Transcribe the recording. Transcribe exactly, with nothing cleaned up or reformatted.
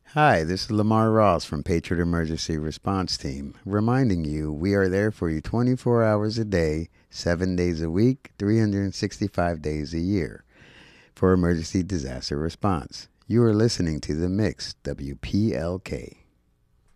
Hi, this is Lamar Ross from Patriot Emergency Response Team, reminding you we are there for you twenty-four hours a day, seven days a week, three hundred sixty-five days a year for emergency disaster response. You are listening to The Mix, W P L K.